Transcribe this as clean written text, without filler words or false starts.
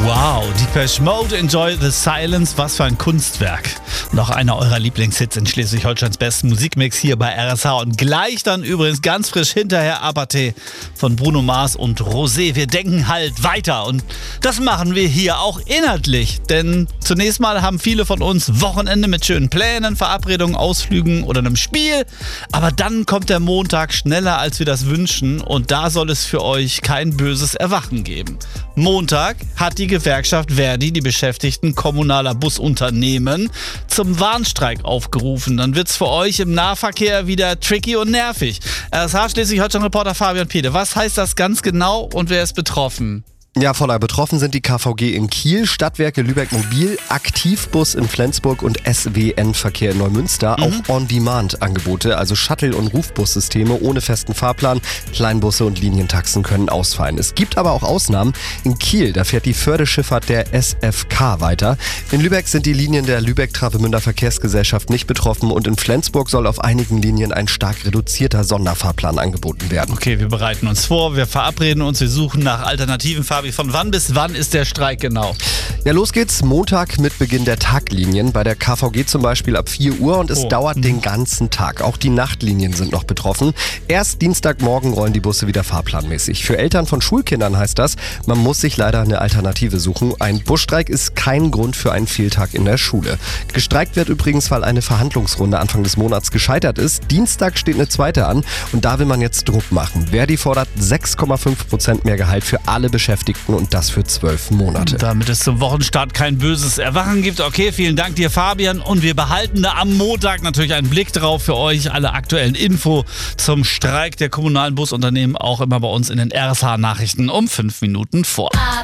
Wow, Depeche Mode, Enjoy the Silence, was für ein Kunstwerk. Und auch einer eurer Lieblingshits in Schleswig-Holsteins besten Musikmix hier bei RSH. Und gleich dann übrigens ganz frisch hinterher Apathé von Bruno Mars und Rosé. Wir denken halt weiter und das machen wir hier auch inhaltlich. Denn zunächst mal haben viele von uns Wochenende mit schönen Plänen, Verabredungen, Ausflügen oder einem Spiel. Aber dann kommt der Montag schneller, als wir das wünschen. Und da soll es für euch kein böses Erwachen geben. Montag hat die Gewerkschaft Verdi die Beschäftigten kommunaler Busunternehmen zum Warnstreik aufgerufen. Dann wird's für euch im Nahverkehr wieder tricky und nervig. RSH Schleswig-Holstein-Reporter Fabian Pede. Was heißt das ganz genau und wer ist betroffen? Ja, voller betroffen sind die KVG in Kiel, Stadtwerke Lübeck Mobil, Aktivbus in Flensburg und SWN-Verkehr in Neumünster. Auch On-Demand-Angebote, also Shuttle- und Rufbussysteme ohne festen Fahrplan, Kleinbusse und Linientaxen können ausfallen. Es gibt aber auch Ausnahmen. In Kiel, da fährt die Förderschifffahrt der SFK weiter. In Lübeck sind die Linien der Lübeck-Travemünder Verkehrsgesellschaft nicht betroffen und in Flensburg soll auf einigen Linien ein stark reduzierter Sonderfahrplan angeboten werden. Okay, wir bereiten uns vor, wir verabreden uns, wir suchen nach Alternativen. Fabi, von wann bis wann ist der Streik genau? Ja, los geht's Montag mit Beginn der Taglinien. Bei der KVG zum Beispiel ab 4 Uhr und es dauert den ganzen Tag. Auch die Nachtlinien sind noch betroffen. Erst Dienstagmorgen rollen die Busse wieder fahrplanmäßig. Für Eltern von Schulkindern heißt das, man muss sich leider eine Alternative suchen. Ein Busstreik ist kein Grund für einen Fehltag in der Schule. Gestreikt wird übrigens, weil eine Verhandlungsrunde Anfang des Monats gescheitert ist. Dienstag steht eine zweite an und da will man jetzt Druck machen. Verdi fordert 6,5% mehr Gehalt für alle Beschäftigten und das für 12 Monate. Damit es zum Wochenstart kein böses Erwachen gibt. Okay, vielen Dank dir, Fabian. Und wir behalten da am Montag natürlich einen Blick drauf für euch. Alle aktuellen Info zum Streik der kommunalen Busunternehmen auch immer bei uns in den RSH-Nachrichten um 5 Minuten vor.